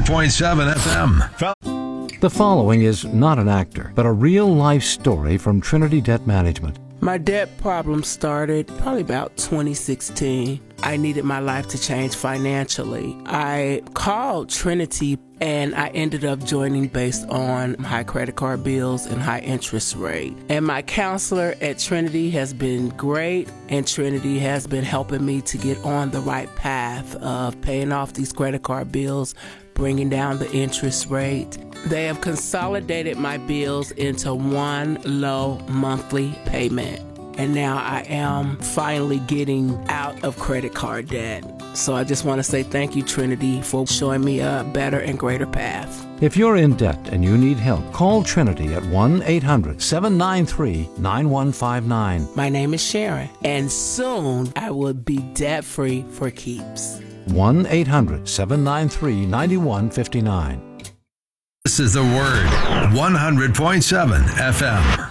100.7 FM. The following is not an actor, but a real-life story from Trinity Debt Management. My debt problem started probably about 2016. I needed my life to change financially. I called Trinity and I ended up joining based on high credit card bills and high interest rate. And my counselor at Trinity has been great, and Trinity has been helping me to get on the right path of paying off these credit card bills, bringing down the interest rate. They have consolidated my bills into one low monthly payment. And now I am finally getting out of credit card debt. So I just want to say thank you, Trinity, for showing me a better and greater path. If you're in debt and you need help, call Trinity at 1-800-793-9159. My name is Sharon, and soon I will be debt-free for keeps. 1-800-793-9159. This is The Word, 100.7 FM.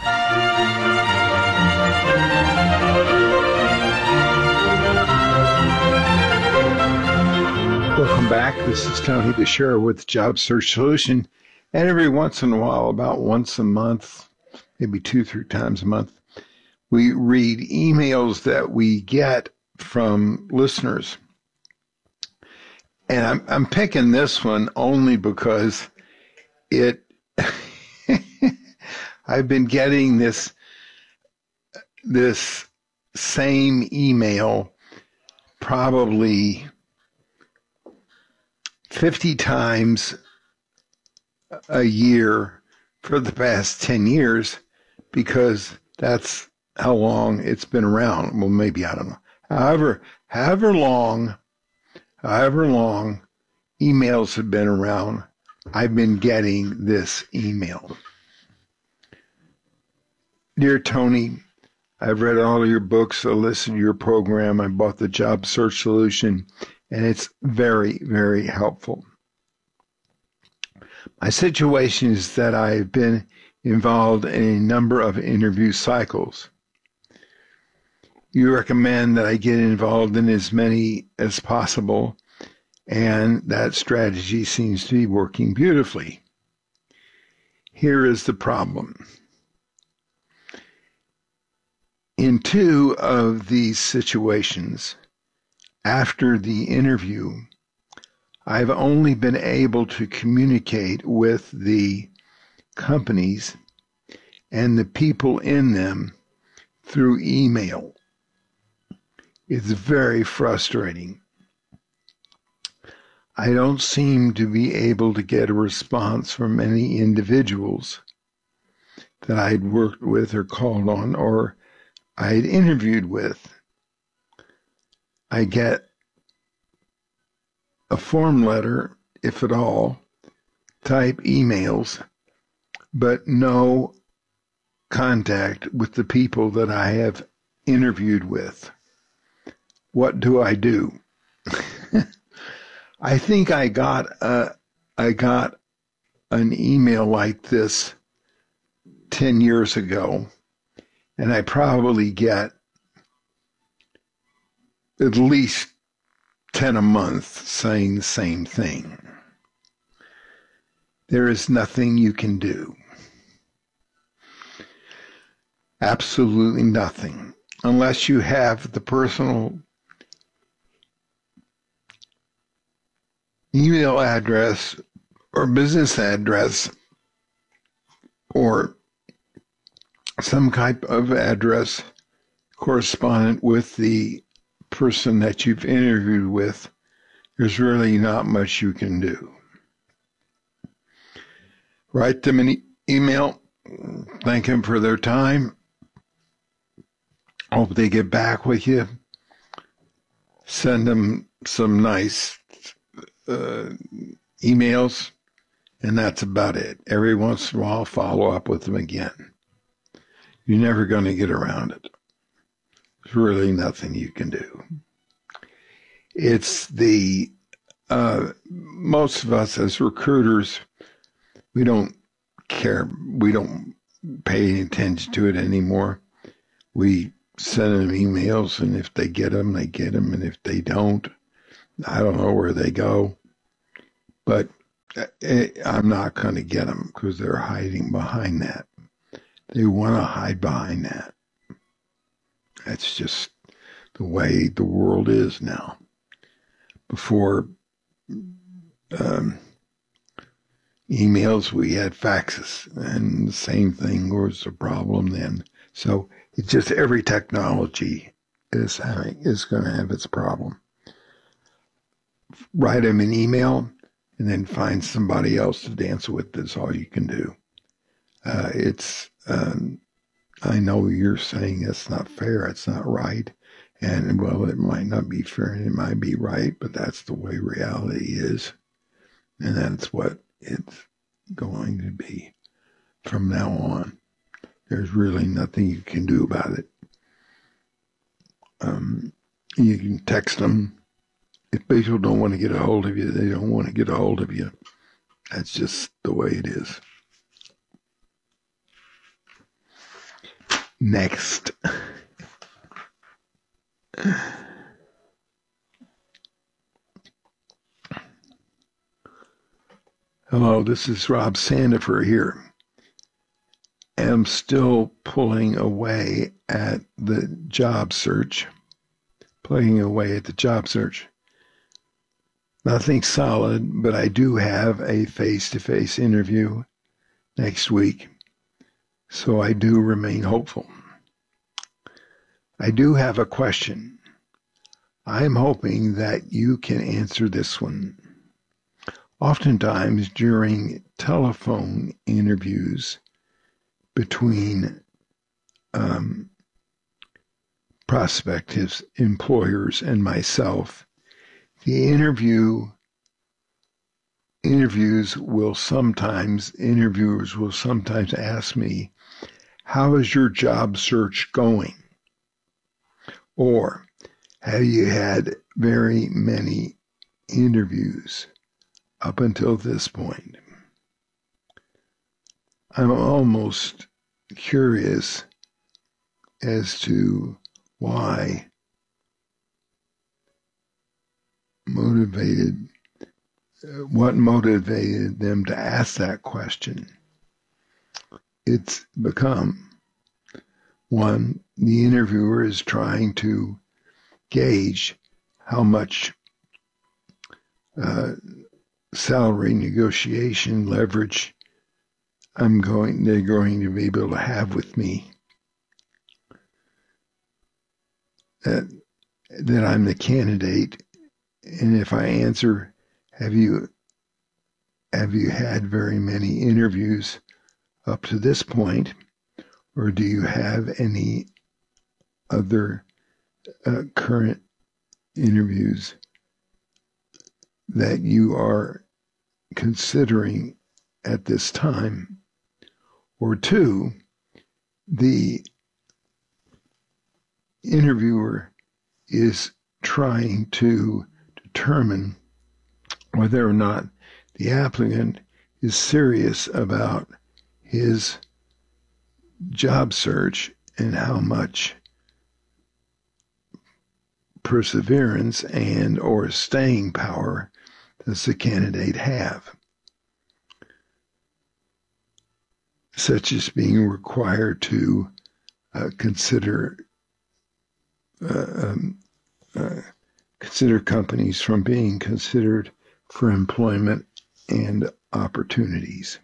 Welcome back. This is Tony the Sheriff with Job Search Solution. And every once in a while, about once a month, maybe 2-3 times a month, we read emails that we get from listeners. And I'm picking this one only because I've been getting this same email probably 50 times a year for the past 10 years because that's how long it's been around. Well, maybe, I don't know. However long emails have been around, I've been getting this email. Dear Tony, I've read all of your books, I listened to your program, I bought the Job Search Solution, and it's very, very helpful. My situation is that I've been involved in a number of interview cycles. You recommend that I get involved in as many as possible, and that strategy seems to be working beautifully. Here is the problem. In 2 of these situations, after the interview, I've only been able to communicate with the companies and the people in them through email. It's very frustrating. I don't seem to be able to get a response from any individuals that I'd worked with or called on or I'd interviewed with. I get a form letter, if at all, type emails, but no contact with the people that I have interviewed with. What do I do? I think I got an email like this 10 years ago, and I probably get at least 10 a month saying the same thing. There is nothing you can do. Absolutely nothing. Unless you have the personal email address or business address or some type of address correspondent with the person that you've interviewed with, there's really not much you can do. Write them an email, thank them for their time, hope they get back with you, send them some nice emails, and that's about it. Every once in a while, follow up with them again. You're never going to get around it. There's really nothing you can do. It's the, most of us as recruiters, we don't care. We don't pay any attention to it anymore. We send them emails, and if they get them, they get them. And if they don't, I don't know where they go. But I'm not going to get them because they're hiding behind that. They want to hide behind that. That's just the way the world is now. Before emails, we had faxes, and the same thing was a problem then. So it's just every technology is going to have its problem. Write them an email and then find somebody else to dance with. That's all you can do. I know you're saying it's not fair, it's not right. And well, it might not be fair and it might be right, but that's the way reality is. And that's what it's going to be from now on. There's really nothing you can do about it. You can text them. If people don't want to get a hold of you, they don't want to get a hold of you. That's just the way it is. Next. Hello, this is Rob Sandifer here. I'm still pulling away at the job search. Nothing solid, but I do have a face-to-face interview next week, so I do remain hopeful. I do have a question. I'm hoping that you can answer this one. Oftentimes during telephone interviews between prospective employers and myself, the interviewers will sometimes ask me, how is your job search going? Or, have you had very many interviews up until this point? I'm almost curious as to what motivated them to ask that question. It's become, one, the interviewer is trying to gauge how much salary negotiation leverage they're going to be able to have with me. That I'm the candidate, and if I answer, have you had very many interviews up to this point, or do you have any other current interviews that you are considering at this time? Or two, the interviewer is trying to determine whether or not the applicant is serious about his job search and how much perseverance and or staying power does the candidate have, such as being required to consider companies from being considered for employment and opportunities.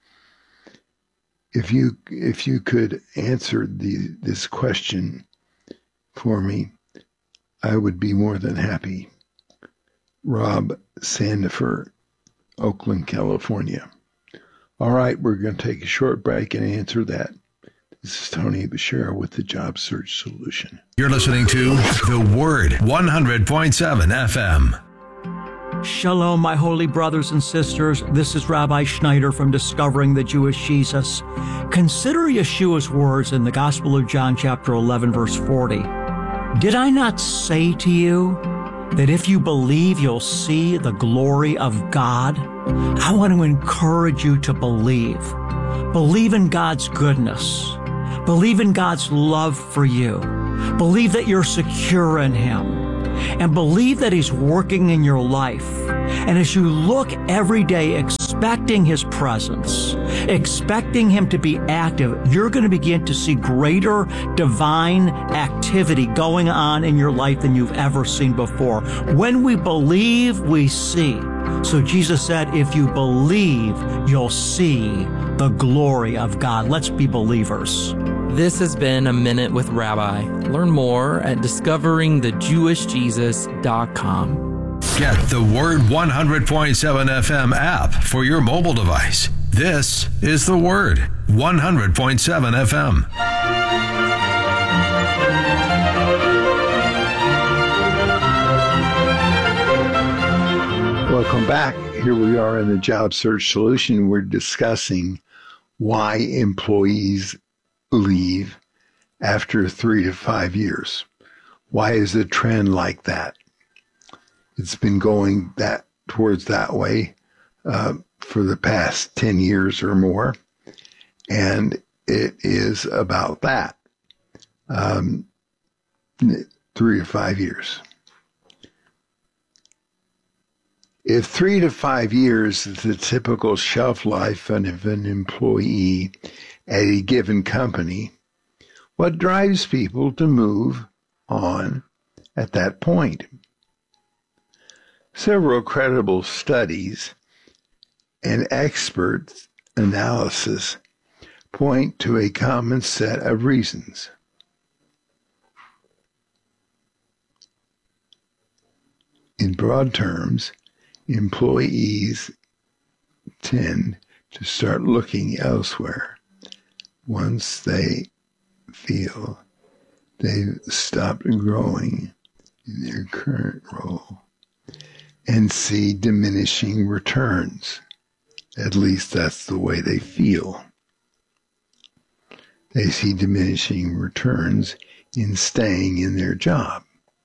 If you could answer this question for me, I would be more than happy. Rob Sandifer, Oakland, California. All right, we're going to take a short break and answer that. This is Tony Bashir with the Job Search Solution. You're listening to The Word, 100.7 FM. Shalom, my holy brothers and sisters. This is Rabbi Schneider from Discovering the Jewish Jesus. Consider Yeshua's words in the Gospel of John, chapter 11, verse 40. Did I not say to you that if you believe, you'll see the glory of God? I want to encourage you to believe. Believe in God's goodness. Believe in God's love for you. Believe that you're secure in Him. and believe that He's working in your life. And as you look every day expecting His presence, expecting Him to be active, you're going to begin to see greater divine activity going on in your life than you've ever seen before. When we believe, we see. So Jesus said, if you believe, you'll see the glory of God. Let's be believers. This has been A Minute with Rabbi. Learn more at discoveringthejewishjesus.com. Get the Word 100.7 FM app for your mobile device. This is the Word 100.7 FM. Welcome back. Here we are in the Job Search Solution. We're discussing why employees leave after 3 to 5 years. Why is the trend like that? It's been going towards that way for the past 10 years or more, and it is about that. 3 to 5 years. If 3 to 5 years is the typical shelf life of an employee at a given company, what drives people to move on at that point? Several credible studies and experts' analysis point to a common set of reasons. In broad terms, employees tend to start looking elsewhere once they feel they've stopped growing in their current role and see diminishing returns. At least that's the way they feel. They see diminishing returns in staying in their job.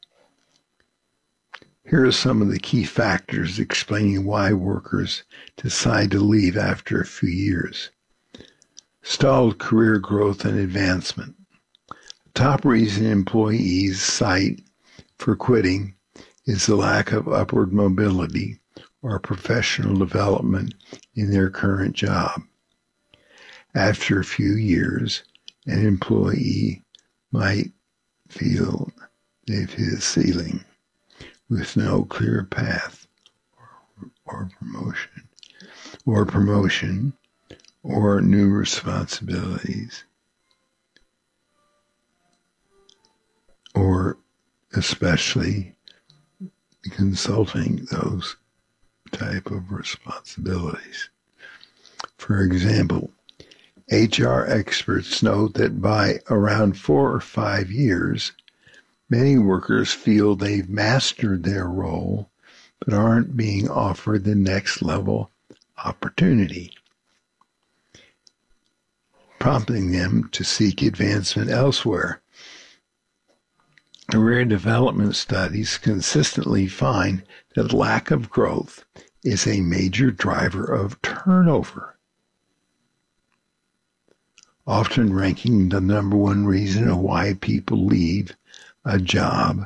Here are some of the key factors explaining why workers decide to leave after a few years. Stalled career growth and advancement. The top reason employees cite for quitting is the lack of upward mobility or professional development in their current job. After a few years, an employee might feel they've hit a ceiling with no clear path or promotion or new responsibilities, or especially consulting those type of responsibilities. For example, HR experts note that by around 4 or 5 years, many workers feel they've mastered their role, but aren't being offered the next level opportunity, prompting them to seek advancement elsewhere. Career development studies consistently find that lack of growth is a major driver of turnover, often ranking the number one reason of why people leave a job.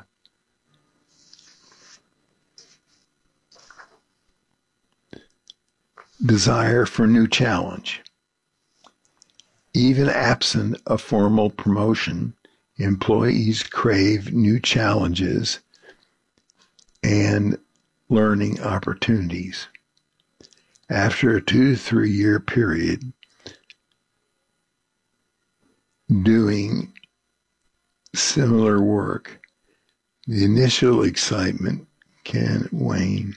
Desire for new challenge. Even absent a formal promotion, employees crave new challenges and learning opportunities. After a 2 to 3 year period, doing similar work, the initial excitement can wane.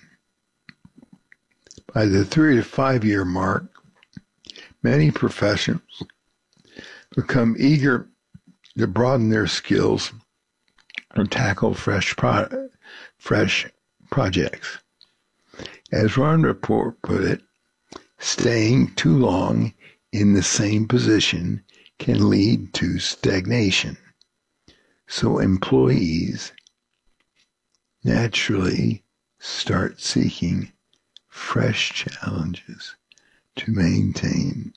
By the 3 to 5 year mark, many professionals become eager to broaden their skills or tackle fresh projects. As one report put it, staying too long in the same position can lead to stagnation. So employees naturally start seeking fresh challenges to maintain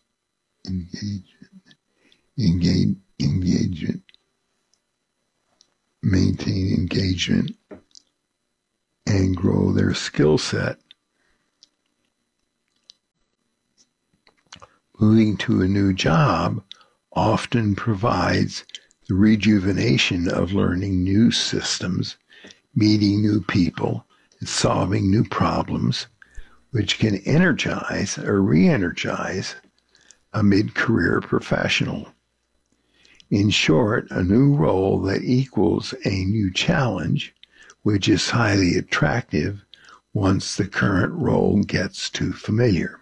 engagement and grow their skill set. Moving to a new job often provides the rejuvenation of learning new systems, meeting new people, and solving new problems, which can energize or re-energize a mid-career professional. In short, a new role that equals a new challenge, which is highly attractive once the current role gets too familiar.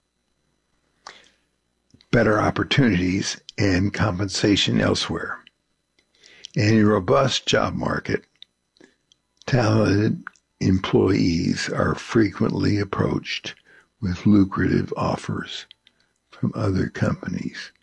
Better opportunities and compensation elsewhere. In a robust job market, talented employees are frequently approached with lucrative offers from other companies.